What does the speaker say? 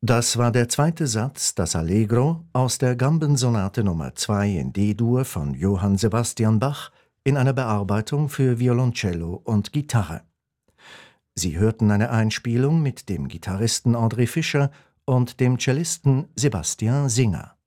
Das war der zweite Satz, das Allegro, aus der Gambensonate Nr. 2 in D-Dur von Johann Sebastian Bach in einer Bearbeitung für Violoncello und Gitarre. Sie hörten eine Einspielung mit dem Gitarristen André Fischer und dem Cellisten Sebastian Singer.